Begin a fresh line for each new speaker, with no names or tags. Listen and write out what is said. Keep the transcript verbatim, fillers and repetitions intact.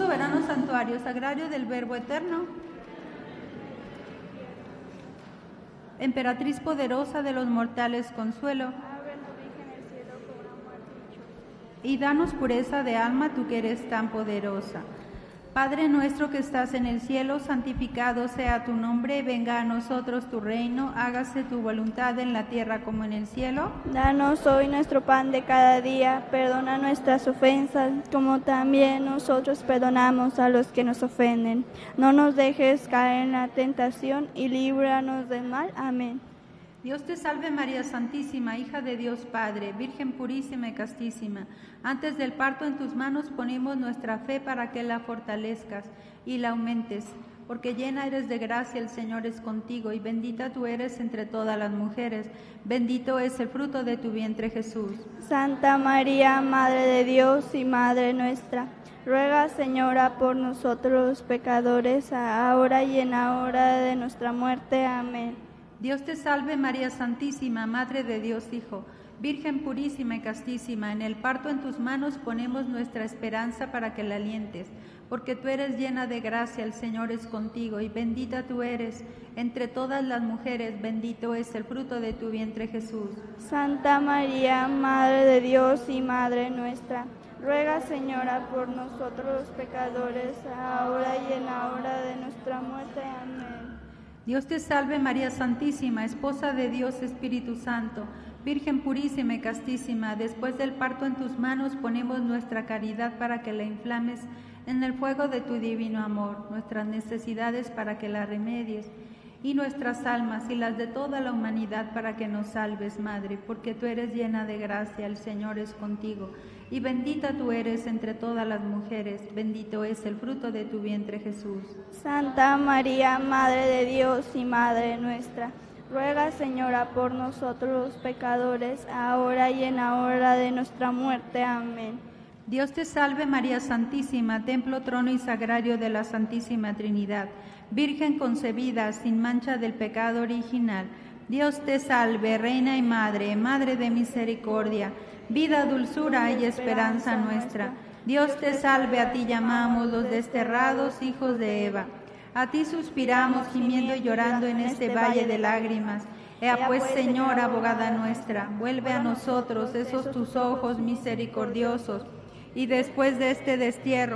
soberano santuario, sagrario del Verbo eterno. Emperatriz poderosa de los mortales, consuelo. Y danos pureza de alma, tú que eres tan poderosa. Padre nuestro que estás en el cielo, santificado sea tu nombre, venga a nosotros tu reino, hágase tu voluntad en la tierra como en el cielo.
Danos hoy nuestro pan de cada día, perdona nuestras ofensas, como también nosotros perdonamos a los que nos ofenden. No nos dejes caer en la tentación y líbranos del mal. Amén.
Dios te salve María Santísima, hija de Dios Padre, Virgen purísima y castísima. Antes del parto en tus manos ponemos nuestra fe para que la fortalezcas y la aumentes, porque llena eres de gracia, el Señor es contigo, y bendita tú eres entre todas las mujeres. Bendito es el fruto de tu vientre, Jesús.
Santa María, Madre de Dios y Madre nuestra, ruega, Señora, por nosotros los pecadores, ahora y en la hora de nuestra muerte. Amén.
Dios te salve María Santísima, Madre de Dios Hijo, Virgen purísima y castísima, en el parto en tus manos ponemos nuestra esperanza para que la alientes, porque tú eres llena de gracia, el Señor es contigo, y bendita tú eres entre todas las mujeres, bendito es el fruto de tu vientre, Jesús.
Santa María, Madre de Dios y Madre nuestra, ruega, Señora, por nosotros los pecadores, ahora y en la hora de nuestra muerte. Amén.
Dios te salve María Santísima, esposa de Dios Espíritu Santo, Virgen purísima y castísima, después del parto en tus manos ponemos nuestra caridad para que la inflames en el fuego de tu divino amor, nuestras necesidades para que las remedies, y nuestras almas y las de toda la humanidad para que nos salves, Madre, porque tú eres llena de gracia, el Señor es contigo, y bendita tú eres entre todas las mujeres, bendito es el fruto de tu vientre, Jesús.
Santa María, Madre de Dios y Madre nuestra, ruega, Señora, por nosotros los pecadores, ahora y en la hora de nuestra muerte. Amén.
Dios te salve María Santísima, templo, trono y sagrario de la Santísima Trinidad, Virgen concebida sin mancha del pecado original. Dios te salve, Reina y Madre, Madre de misericordia, vida, dulzura y esperanza nuestra. Dios te salve, a ti llamamos los desterrados hijos de Eva. A ti suspiramos, gimiendo y llorando en este valle de lágrimas. Ea pues, Señora, abogada nuestra, vuelve a nosotros esos tus ojos misericordiosos, y después de este destierro,